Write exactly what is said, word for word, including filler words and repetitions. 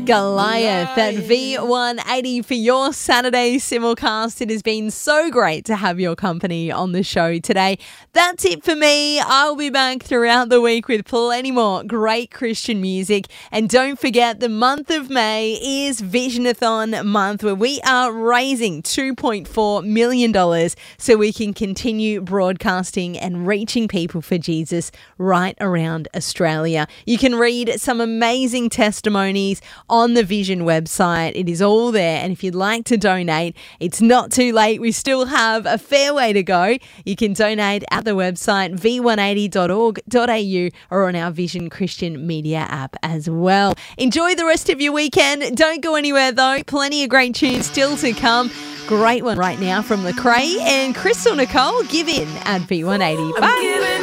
Goliath at V one eighty for your Saturday simulcast. It has been so great to have your company on the show today. That's it for me. I'll be back throughout the week with plenty more great Christian music. And don't forget, the month of May is Visionathon month, where we are raising two point four million dollars so we can continue broadcasting and reaching people for Jesus right around Australia. You can read some amazing testimonies on the Vision website. It is all there. And if you'd like to donate, it's not too late. We still have a fair way to go. You can donate at the website v one eighty dot org dot a u or on our Vision Christian Media app as well. Enjoy the rest of your weekend. Don't go anywhere though. Plenty of great tunes still to come. Great one right now from Lecrae and Crystal Nicole. Give in at V one eighty. Bye.